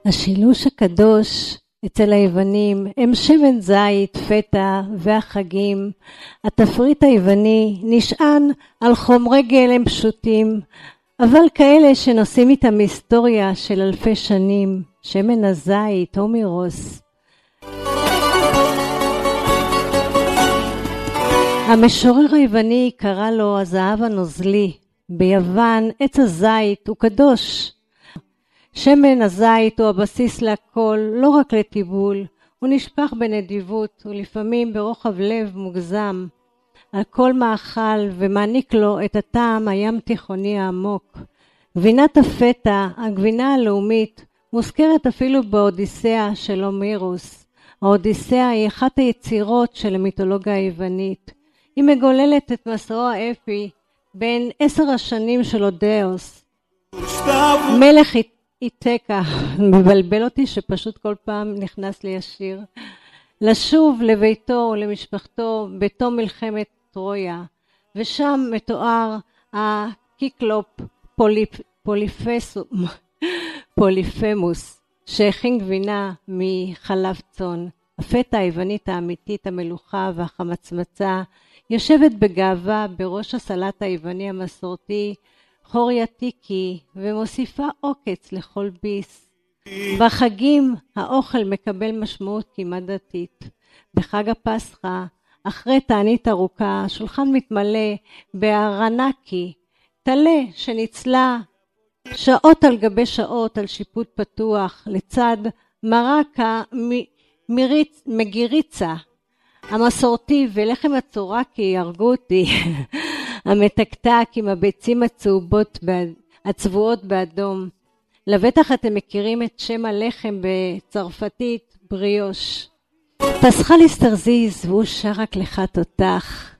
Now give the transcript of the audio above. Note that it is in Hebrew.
השילוש הקדוש אצל היוונים הם שמן זית, פטה והחגים. התפריט היווני נשען על חומרי גלם פשוטים, אבל כאלה שנושאים איתם היסטוריה של אלפי שנים, שמן הזית, הומירוס. המשורר היווני קרא לו הזהב הנוזלי. ביוון עץ הזית הוא קדוש. שמן הזית הוא הבסיס להכל, לא רק לטיבול. הוא נשפך בנדיבות ולפעמים ברוחב לב מוגזם על כל מאכל ומעניק לו את הטעם הים תיכוני העמוק. גבינת הפטה, הגבינה הלאומית, מוזכרת אפילו באודיסאה של הומירוס. האודיסאה היא אחת היצירות של המיתולוגיה היוונית. היא מגוללת את מסעו האפי בין 10 השנים של אודאוס. מלך איתקה, מבלבל אותי שפשוט כל פעם נכנס לי השיר. לשוב לביתו ולמשפחתו בתום מלחמת טרויה, ושם מתואר הקיקלופ פוליפמוס, שהכין גבינה מחלב צאן. הפטה היוונית האמיתית, המלוכה והחמצמצה, יושבת בגאווה בראש הסלט היווני המסורתי, חוריאטיקי, ומוסיפה עוקץ לכל ביס. בחגים האוכל מקבל משמעות כמעט דתית. בחג הפסחא, אחרי תענית ארוכה, השולחן מתמלא בארנקי, טלה שניצלה שעות על גבי שעות על שיפוט פתוח, לצד מרק מגיריצה המסורתי ולחם הצורקי, הרגו אותי, המתקתק עם הביצים הצבועות באדום. לבטח אתם מכירים את שם הלחם בצרפתית בריאוש. פסחה ליסטרזיז והוא שרק לך תותח.